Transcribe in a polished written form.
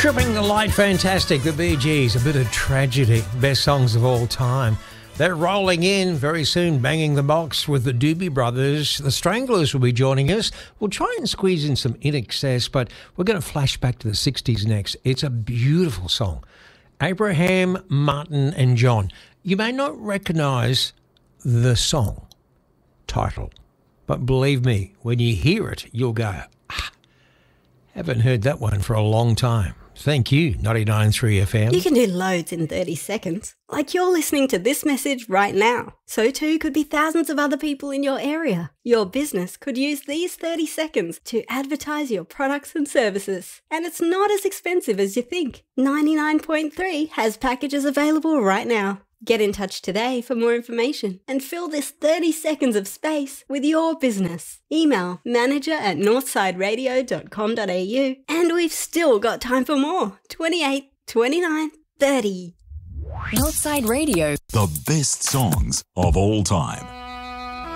Tripping the Light, fantastic. The Bee Gees, a bit of tragedy. Best songs of all time. They're rolling in very soon, banging the box with the Doobie Brothers. The Stranglers will be joining us. We'll try and squeeze in some In Excess, but we're going to flash back to the 60s next. It's a beautiful song. Abraham, Martin and John. You may not recognise the song title, but believe me, when you hear it, you'll go, haven't heard that one for a long time. Thank you, 99.3 FM. You can do loads in 30 seconds. Like you're listening to this message right now. So too could be thousands of other people in your area. Your business could use these 30 seconds to advertise your products and services. And it's not as expensive as you think. 99.3 has packages available right now. Get in touch today for more information and fill this 30 seconds of space with your business. Email manager@northsideradio.com.au and we've still got time for more. 28, 29, 30. Northside Radio. The best songs of all time.